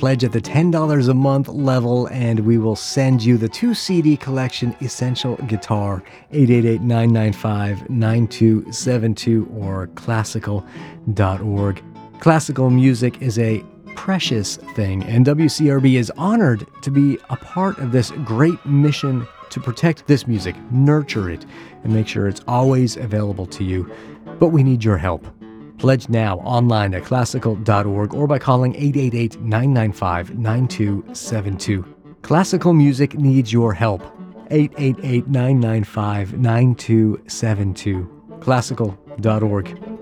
pledge at the $10 a month level, and we will send you the 2-CD collection Essential Guitar, 888-995-9272 or classical.org. Classical music is a precious thing, and WCRB is honored to be a part of this great mission to protect this music, nurture it, and make sure it's always available to you. But we need your help. Pledge now online at classical.org or by calling 888-995-9272. Classical music needs your help. 888-995-9272. Classical.org.